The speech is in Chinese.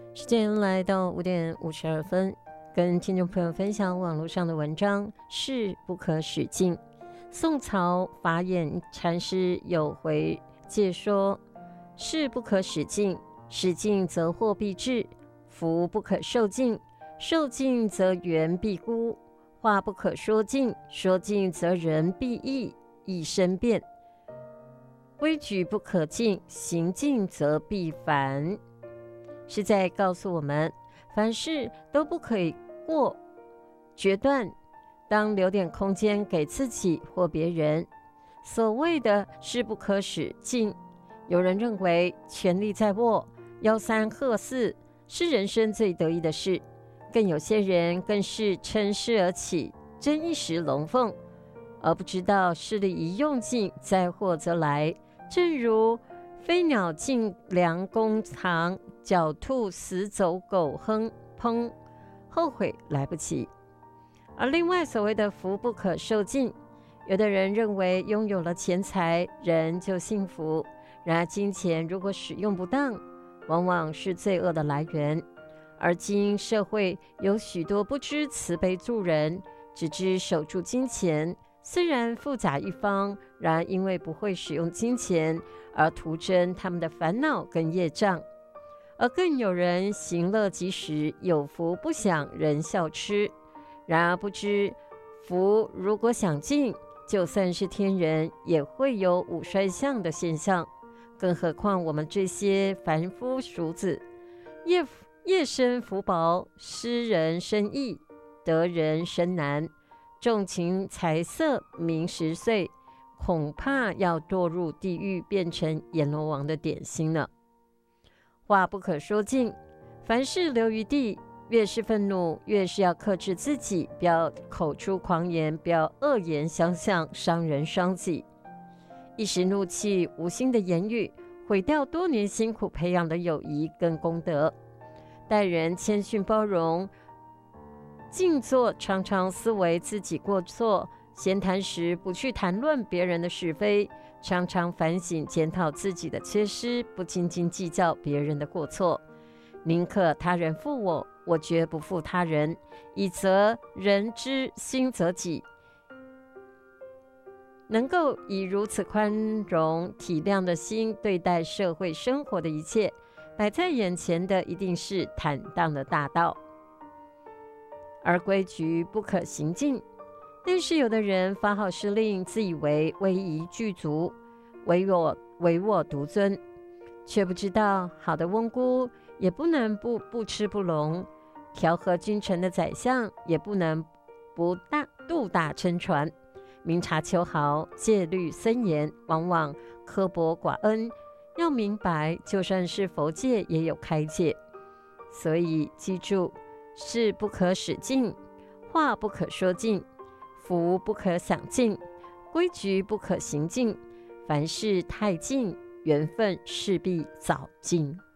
时间来到5:52，跟听众朋友分享网络上的文章事不可使尽。宋朝法眼禅师有回解说：事不可使尽，使尽则祸必至；福不可受尽，受尽则缘必孤；话不可说尽，说尽则人必异，易生变；规矩不可尽，行尽则必烦。是在告诉我们，凡事都不可以过决断，当留点空间给自己或别人。所谓的事不可使尽，有人认为权力在握，吆三喝四是人生最得意的事，更有些人更是趁势而起，争一时龙凤，而不知道势力一用尽，灾祸则来。正如飞鸟进良弓藏，狡兔死走狗烹，后悔来不及。而另外所谓的福不可受尽，有的人认为拥有了钱财，人就幸福。然而金钱如果使用不当，往往是罪恶的来源。而今社会有许多不知慈悲助人，只知守住金钱，虽然富甲一方，然因为不会使用金钱而徒增他们的烦恼跟业障。而更有人行乐及时，有福不享人笑痴。然而不知福如果享尽，就算是天人也会有五衰相的现象，更何况我们这些凡夫俗子，业深福薄，失人生易，得人生难，重情财色名食睡，恐怕要堕入地狱，变成阎罗王的点心了。话不可说尽，凡事留余地，越是愤怒，越是要克制自己，不要口出狂言，不要恶言相向，伤人伤己。一时怒气，无心的言语，毁掉多年辛苦培养的友谊跟功德。待人谦逊包容，静坐常常思维自己过错，闲谈时不去谈论别人的是非，常常反省检讨自己的缺失，不斤斤计较别人的过错。宁可他人负我，我绝不负他人，以责人之心责己。能够以如此宽容体谅的心对待社会生活的一切，摆在眼前的一定是坦荡的大道。而规矩不可行尽，但是有的人发号施令，自以为威仪具足，唯我独尊，却不知道好的翁姑也不能不吃不聋，调和君臣的宰相也不能不度大撑船。明察秋毫，戒律森严，往往刻薄寡恩。要明白，就算是佛界也有开戒。所以记住，事不可使尽，话不可说尽，福不可享尽，规矩不可行尽。凡事太尽，缘分势必早尽。